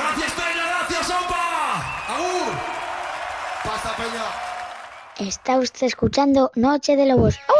Gracias, Peña, gracias, Opa. Agur. Pasa, Peña. Está usted escuchando Noche de Lobos. ¡Oh!